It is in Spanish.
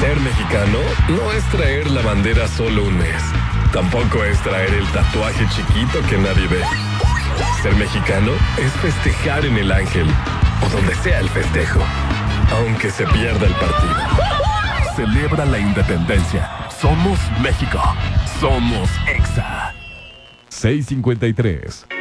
Ser mexicano no es traer la bandera solo un mes. Tampoco es traer el tatuaje chiquito que nadie ve. Ser mexicano es festejar en el Ángel o donde sea el festejo, aunque se pierda el partido. Celebra la independencia. Somos México. Somos EXA. 6:53.